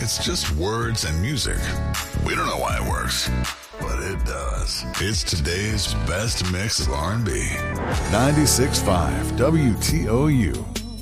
It's just words and music. We don't know why it works, but it does. It's today's best mix of R&B. 96.5 WTOU.